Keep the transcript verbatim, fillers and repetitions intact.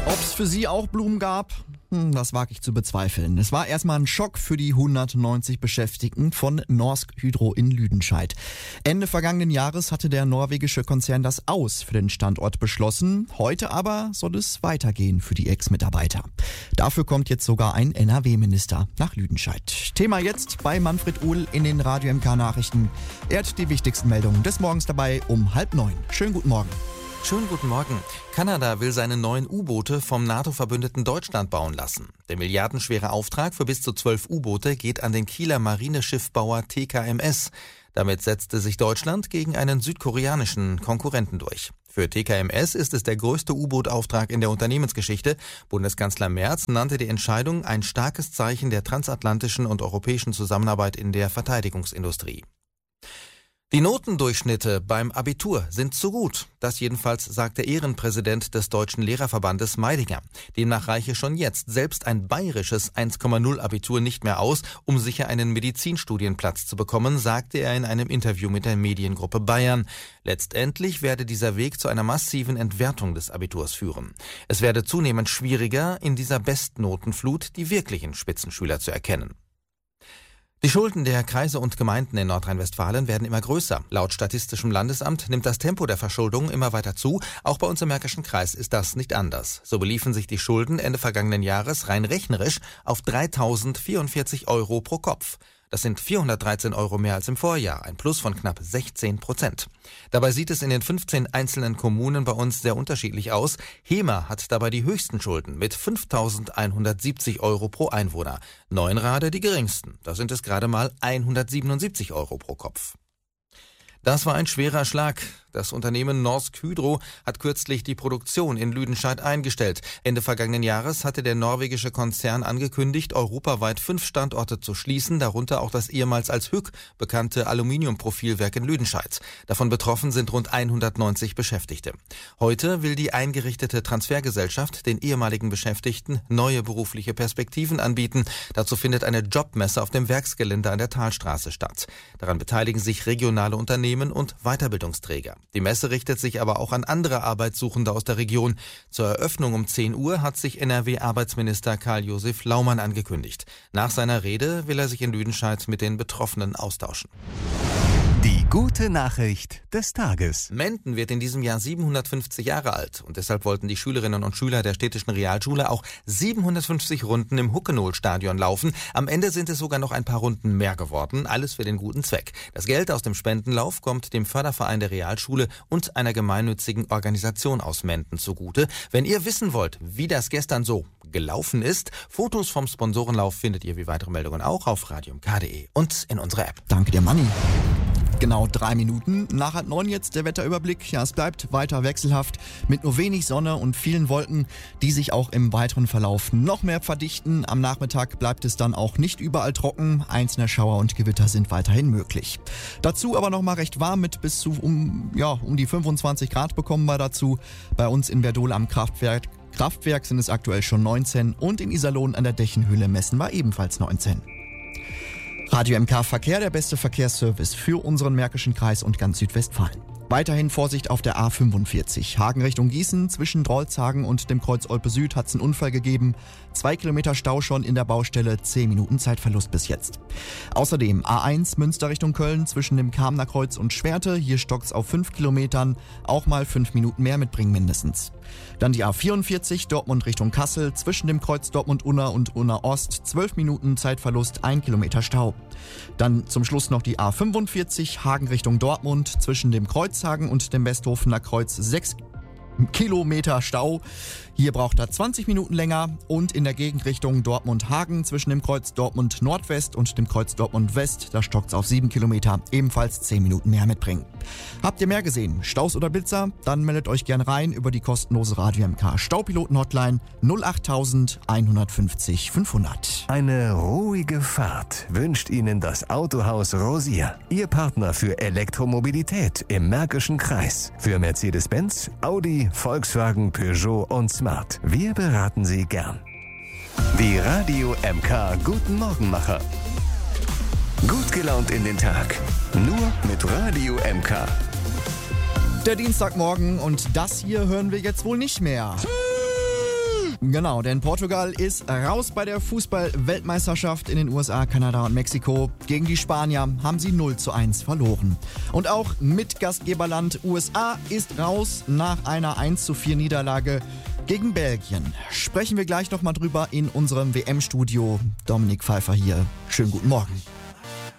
Ob es für Sie auch Blumen gab? Hm, das wage ich zu bezweifeln. Es war erstmal ein Schock für die hundertneunzig Beschäftigten von Norsk Hydro in Lüdenscheid. Ende vergangenen Jahres hatte der norwegische Konzern das Aus für den Standort beschlossen. Heute aber soll es weitergehen für die Ex-Mitarbeiter. Dafür kommt jetzt sogar ein N R W-Minister nach Lüdenscheid. Thema jetzt bei Manfred Uhl in den Radio M K Nachrichten. Er hat die wichtigsten Meldungen des Morgens dabei um halb neun. Schönen guten Morgen. Schönen guten Morgen. Kanada will seine neuen U-Boote vom NATO-Verbündeten Deutschland bauen lassen. Der milliardenschwere Auftrag für bis zu zwölf U-Boote geht an den Kieler Marineschiffbauer T K M S. Damit setzte sich Deutschland gegen einen südkoreanischen Konkurrenten durch. Für T K M S ist es der größte U-Boot-Auftrag in der Unternehmensgeschichte. Bundeskanzler Merz nannte die Entscheidung ein starkes Zeichen der transatlantischen und europäischen Zusammenarbeit in der Verteidigungsindustrie. Die Notendurchschnitte beim Abitur sind zu gut. Das jedenfalls sagt der Ehrenpräsident des Deutschen Lehrerverbandes Meidinger. Demnach reiche schon jetzt selbst ein bayerisches eins Komma null Abitur nicht mehr aus, um sicher einen Medizinstudienplatz zu bekommen, sagte er in einem Interview mit der Mediengruppe Bayern. Letztendlich werde dieser Weg zu einer massiven Entwertung des Abiturs führen. Es werde zunehmend schwieriger, in dieser Bestnotenflut die wirklichen Spitzenschüler zu erkennen. Die Schulden der Kreise und Gemeinden in Nordrhein-Westfalen werden immer größer. Laut Statistischem Landesamt nimmt das Tempo der Verschuldung immer weiter zu. Auch bei uns im Märkischen Kreis ist das nicht anders. So beliefen sich die Schulden Ende vergangenen Jahres rein rechnerisch auf dreitausendvierundvierzig Euro pro Kopf. Das sind vierhundertdreizehn Euro mehr als im Vorjahr, ein Plus von knapp sechzehn Prozent. Dabei sieht es in den fünfzehn einzelnen Kommunen bei uns sehr unterschiedlich aus. Hemer hat dabei die höchsten Schulden mit fünftausendeinhundertsiebzig Euro pro Einwohner. Neuenrade die geringsten, da sind es gerade mal hundertsiebenundsiebzig Euro pro Kopf. Das war ein schwerer Schlag. Das Unternehmen Norsk Hydro hat kürzlich die Produktion in Lüdenscheid eingestellt. Ende vergangenen Jahres hatte der norwegische Konzern angekündigt, europaweit fünf Standorte zu schließen, darunter auch das ehemals als Hück bekannte Aluminiumprofilwerk in Lüdenscheid. Davon betroffen sind rund hundertneunzig Beschäftigte. Heute will die eingerichtete Transfergesellschaft den ehemaligen Beschäftigten neue berufliche Perspektiven anbieten. Dazu findet eine Jobmesse auf dem Werksgelände an der Talstraße statt. Daran beteiligen sich regionale Unternehmen und Weiterbildungsträger. Die Messe richtet sich aber auch an andere Arbeitssuchende aus der Region. Zur Eröffnung um zehn Uhr hat sich N R W-Arbeitsminister Karl-Josef Laumann angekündigt. Nach seiner Rede will er sich in Lüdenscheid mit den Betroffenen austauschen. Die gute Nachricht des Tages. Menden wird in diesem Jahr siebenhundertfünfzig Jahre alt und deshalb wollten die Schülerinnen und Schüler der städtischen Realschule auch siebenhundertfünfzig Runden im Huckenohl-Stadion laufen. Am Ende sind es sogar noch ein paar Runden mehr geworden, alles für den guten Zweck. Das Geld aus dem Spendenlauf kommt dem Förderverein der Realschule und einer gemeinnützigen Organisation aus Menden zugute. Wenn ihr wissen wollt, wie das gestern so gelaufen ist, Fotos vom Sponsorenlauf findet ihr wie weitere Meldungen auch auf radio m k punkt d e und in unserer App. Danke dir, Manni. Genau drei Minuten. Nach halb neun jetzt der Wetterüberblick. Ja, es bleibt weiter wechselhaft mit nur wenig Sonne und vielen Wolken, die sich auch im weiteren Verlauf noch mehr verdichten. Am Nachmittag bleibt es dann auch nicht überall trocken. Einzelne Schauer und Gewitter sind weiterhin möglich. Dazu aber noch mal recht warm mit bis zu um, ja, um die fünfundzwanzig Grad bekommen wir dazu. Bei uns in Werdohl am Kraftwerk. Kraftwerk sind es aktuell schon neunzehn und in Iserlohn an der Dächenhöhle messen wir ebenfalls neunzehn. Radio M K Verkehr, der beste Verkehrsservice für unseren Märkischen Kreis und ganz Südwestfalen. Weiterhin Vorsicht auf der A fünfundvierzig. Hagen Richtung Gießen, zwischen Drolshagen und dem Kreuz Olpe Süd hat es einen Unfall gegeben. Zwei Kilometer Stau schon in der Baustelle, zehn Minuten Zeitverlust bis jetzt. Außerdem A eins Münster Richtung Köln, zwischen dem Kamener Kreuz und Schwerte. Hier stockt's auf fünf Kilometern, auch mal fünf Minuten mehr mitbringen mindestens. Dann die A vierundvierzig Dortmund Richtung Kassel, zwischen dem Kreuz Dortmund-Unna und Unna-Ost, zwölf Minuten Zeitverlust, ein Kilometer Stau. Dann zum Schluss noch die A fünfundvierzig Hagen Richtung Dortmund, zwischen dem Kreuzhagen und dem Westhofener Kreuz, sechs Kilometer Stau. Hier braucht er zwanzig Minuten länger und in der Gegenrichtung Dortmund-Hagen zwischen dem Kreuz Dortmund-Nordwest und dem Kreuz Dortmund-West, da stockt's auf sieben Kilometer, ebenfalls zehn Minuten mehr mitbringen. Habt ihr mehr gesehen? Staus oder Blitzer? Dann meldet euch gern rein über die kostenlose Radio M K Staupiloten-Hotline null acht eins fünfzig fünfhundert. Eine ruhige Fahrt wünscht Ihnen das Autohaus Rosier. Ihr Partner für Elektromobilität im Märkischen Kreis. Für Mercedes-Benz, Audi, Volkswagen, Peugeot und Smart. Wir beraten Sie gern. Die Radio M K Guten Morgenmacher. Gut gelaunt in den Tag. Nur mit Radio M K. Der Dienstagmorgen und das hier hören wir jetzt wohl nicht mehr. Genau, denn Portugal ist raus bei der Fußball-Weltmeisterschaft in den U S A, Kanada und Mexiko. Gegen die Spanier haben sie null zu eins verloren. Und auch Mitgastgeberland U S A ist raus nach einer eins zu vier Niederlage gegen Belgien. Sprechen wir gleich nochmal drüber in unserem W M-Studio. Dominik Pfeiffer hier. Schönen guten Morgen.